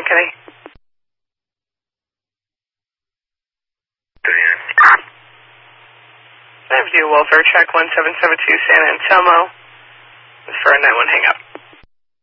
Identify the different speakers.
Speaker 1: Kenny. I have you welfare check 1772 San Anselmo. For a 9-1 hang up.